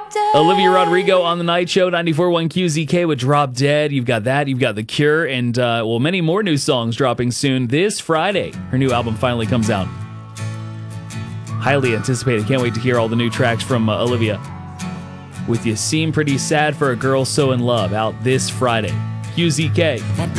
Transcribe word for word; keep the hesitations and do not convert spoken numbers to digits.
Drop Dead. Olivia Rodrigo on the Night Show, ninety-four point one Q Z K with Drop Dead. You've got that. You've got The Cure. And, uh, well, many more new songs dropping soon this Friday. Her new album finally comes out. Highly anticipated. Can't wait to hear all the new tracks from uh, Olivia. With You Seem Pretty Sad for a Girl So in Love, out this Friday. Q Z K.